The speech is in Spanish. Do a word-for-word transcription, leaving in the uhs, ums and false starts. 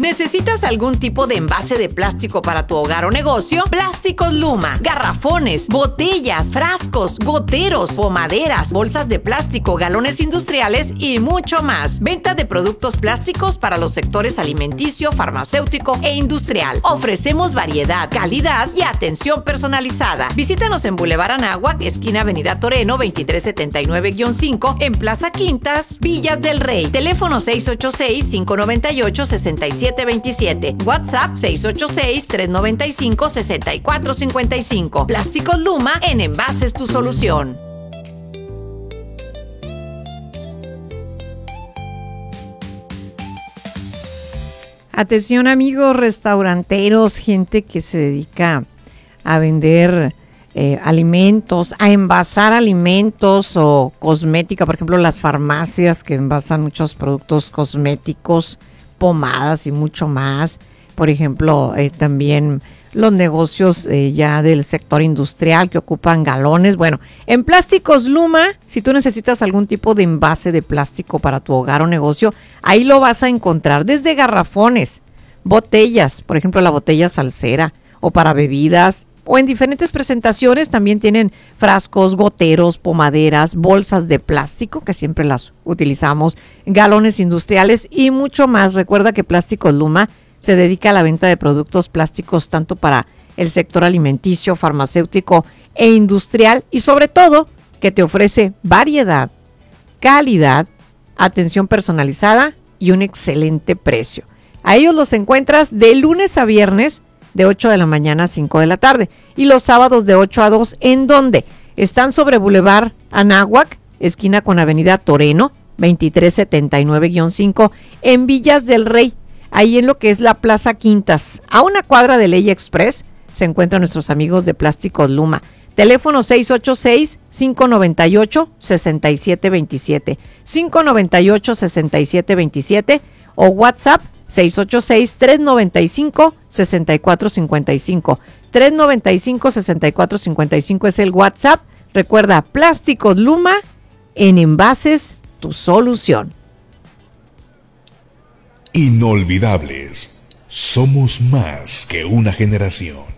¿Necesitas algún tipo de envase de plástico para tu hogar o negocio? Plásticos Luma, garrafones, botellas, frascos, goteros, pomaderas, bolsas de plástico, galones industriales y mucho más. Venta de productos plásticos para los sectores alimenticio, farmacéutico e industrial. Ofrecemos variedad, calidad y atención personalizada. Visítanos en Boulevard Anáhuac, esquina Avenida Toreno, veintitrés setenta y nueve guión cinco, en Plaza Quintas, Villas del Rey. Teléfono seis ocho seis, cinco nueve ocho, seis siete dos siete. WhatsApp seis ocho seis, tres nueve cinco, seis cuatro cinco cinco. Plásticos Luma, en envases tu solución. Atención amigos restauranteros, gente que se dedica a vender eh, alimentos, a envasar alimentos o cosmética, por ejemplo las farmacias que envasan muchos productos cosméticos, pomadas y mucho más. Por ejemplo, eh, también los negocios eh, ya del sector industrial que ocupan galones. Bueno, en Plásticos Luma, si tú necesitas algún tipo de envase de plástico para tu hogar o negocio, ahí lo vas a encontrar, desde garrafones, botellas, por ejemplo la botella salsera, o para bebidas, o en diferentes presentaciones. También tienen frascos, goteros, pomaderas, bolsas de plástico, que siempre las utilizamos, galones industriales y mucho más. Recuerda que Plásticos Luma se dedica a la venta de productos plásticos tanto para el sector alimenticio, farmacéutico e industrial, y sobre todo que te ofrece variedad, calidad, atención personalizada y un excelente precio. A ellos los encuentras de lunes a viernes de ocho de la mañana a cinco de la tarde y los sábados de ocho a dos. ¿En dónde? Están sobre Boulevard Anáhuac, esquina con Avenida Toreno, veintitrés setenta y nueve guión cinco, en Villas del Rey. Ahí en lo que es la Plaza Quintas, a una cuadra de Ley Express, se encuentran nuestros amigos de Plásticos Luma. Teléfono seis ocho seis, cinco nueve ocho, seis siete dos siete, cinco nueve ocho, seis siete dos siete, o WhatsApp seis ocho seis, tres nueve cinco, seis cuatro cinco cinco. tres nueve cinco, seis cuatro cinco cinco es el WhatsApp. Recuerda, Plásticos Luma, en envases, tu solución. Inolvidables. Somos más que una generación.